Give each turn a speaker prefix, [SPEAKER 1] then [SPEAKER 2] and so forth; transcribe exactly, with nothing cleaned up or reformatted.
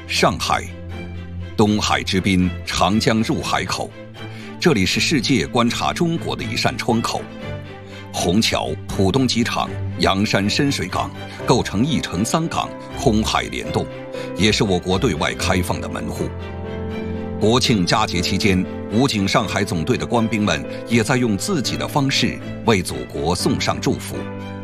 [SPEAKER 1] 上海，东海之滨，长江入海口，这里是世界观察中国的一扇窗口。虹桥、浦东机场、洋山深水港构成一城三港，空海联动，也是我国对外开放的门户。国庆佳节期间，武警上海总队的官兵们也在用自己的方式为祖国送上祝福。